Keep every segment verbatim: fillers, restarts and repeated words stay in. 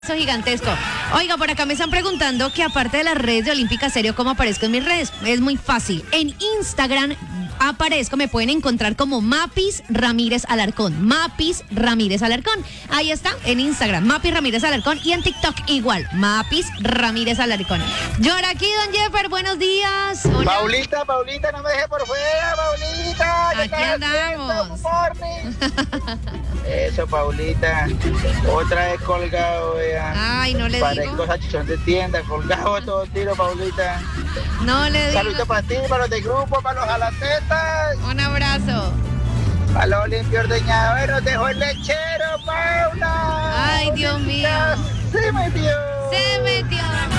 Eso gigantesco. Oiga, por acá me están preguntando que aparte de las redes de Olímpica Estéreo, ¿cómo aparezco en mis redes? Es muy fácil. En Instagram aparezco, me pueden encontrar como Mapis Ramírez Alarcón. Mapis Ramírez Alarcón. Ahí está, en Instagram, Mapis Ramírez Alarcón. Y en TikTok igual, Mapis Ramírez Alarcón. Yo ahora aquí, don Jeffer, buenos días. Hola. Paulita, Paulita, no me dejes por fuera, Paulita. Aquí andamos. Eso, Paulita. Otra vez colgado, vea. Ay, no le Parezco digo. salchichón de tienda, colgado todo tiro, Paulita. No le digo. Saludos para ti, para los de grupo, para los jalatetas. Un abrazo. Para los limpio ordeñadores, nos dejó el lechero, Paula. Ay, Dios mío. Se metió. Se metió.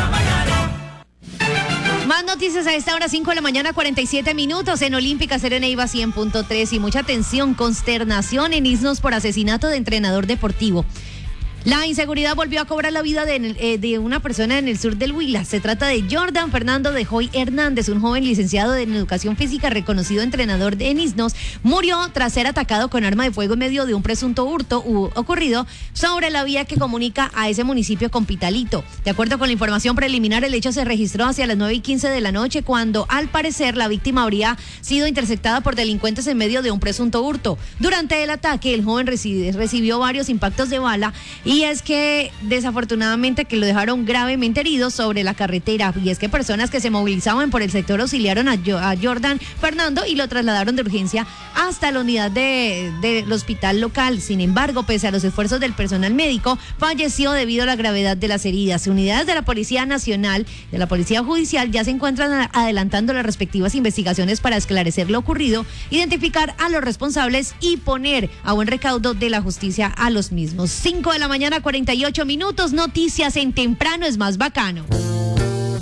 Más noticias a esta hora, cinco de la mañana, cuarenta y siete minutos, en Olímpica Estéreo Neiva cien punto tres. Y mucha atención, consternación en Isnos por asesinato de entrenador deportivo. La inseguridad volvió a cobrar la vida de, eh, de una persona en el sur del Huila. Se trata de Jordan Fernando de Joy Hernández, un joven licenciado en educación física, reconocido entrenador de Isnos. Murió tras ser atacado con arma de fuego en medio de un presunto hurto u, ocurrido sobre la vía que comunica a ese municipio con Pitalito. De acuerdo con la información preliminar, el hecho se registró hacia las nueve y quince de la noche, cuando al parecer la víctima habría sido interceptada por delincuentes en medio de un presunto hurto. Durante el ataque, el joven reci- recibió varios impactos de bala. Y es que desafortunadamente que lo dejaron gravemente herido sobre la carretera. Y es que personas que se movilizaban por el sector auxiliaron a, Jo- a Jordan Fernando y lo trasladaron de urgencia hasta la unidad de, del hospital local. Sin embargo, pese a los esfuerzos del personal médico, falleció debido a la gravedad de las heridas. Unidades de la Policía Nacional, de la Policía Judicial, ya se encuentran adelantando las respectivas investigaciones para esclarecer lo ocurrido, identificar a los responsables y poner a buen recaudo de la justicia a los mismos. cinco de la mañana, cuarenta y ocho minutos, noticias en Temprano es más bacano.